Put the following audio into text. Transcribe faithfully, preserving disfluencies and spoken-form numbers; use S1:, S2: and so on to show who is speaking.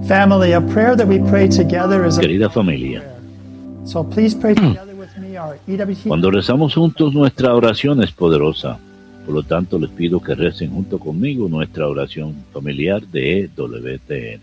S1: Family, a prayer that we pray together is a
S2: Querida familia,
S1: so please pray together with me our E W T.
S2: cuando rezamos juntos nuestra oración es poderosa. Por lo tanto, les pido que recen junto conmigo nuestra oración familiar de E W T N.